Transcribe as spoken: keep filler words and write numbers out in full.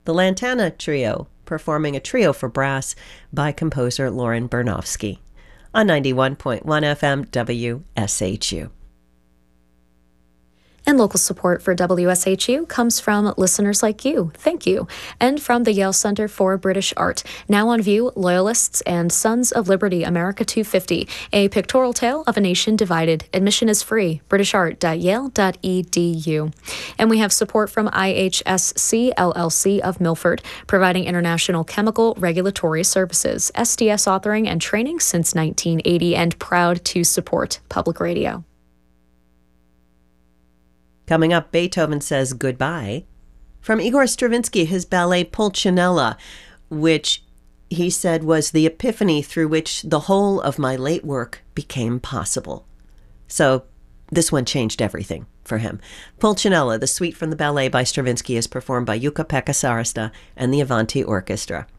the Lantana Trio, performing a trio for brass by composer Lauren Bernofsky on ninety-one point one F M W S H U. And local support for W S H U comes from listeners like you. Thank you. And from the Yale Center for British Art. Now on view, Loyalists and Sons of Liberty, America two fifty, a pictorial tale of a nation divided. Admission is free. british art dot yale dot e d u. And we have support from I H S C L L C of Milford, providing international chemical regulatory services, S D S authoring and training since nineteen eighty, and proud to support public radio. Coming up, Beethoven says goodbye. From Igor Stravinsky, his ballet Pulcinella, which he said was the epiphany through which the whole of my late work became possible. So this one changed everything for him. Pulcinella, the suite from the ballet by Stravinsky, is performed by Jukka-Pekka Saarista and the Avanti Orchestra.